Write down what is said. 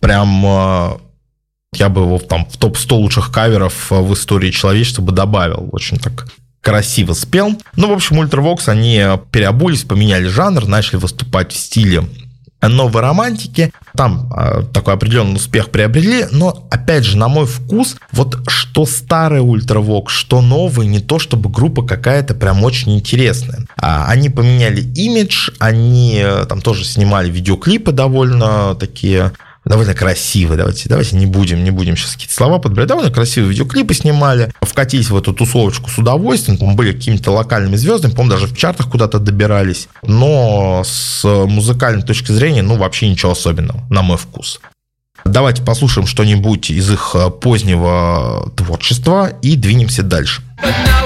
прям... Я бы его там в топ-100 лучших каверов в истории человечества бы добавил. Очень так красиво спел. Ну, в общем, Ультравокс, они переобулись, поменяли жанр, начали выступать в стиле новой романтики. Там такой определенный успех приобрели, но, опять же, на мой вкус, вот что старый Ультравокс, что новый, не то чтобы группа какая-то прям очень интересная. Они поменяли имидж, они там тоже снимали видеоклипы довольно такие... довольно красивые, давайте не будем сейчас какие-то слова подбирать, довольно красивые видеоклипы снимали, вкатились в эту тусовочку с удовольствием, были какими-то локальными звездами, по-моему, даже в чартах куда-то добирались, но с музыкальной точки зрения, вообще ничего особенного, на мой вкус. Давайте послушаем что-нибудь из их позднего творчества и двинемся дальше.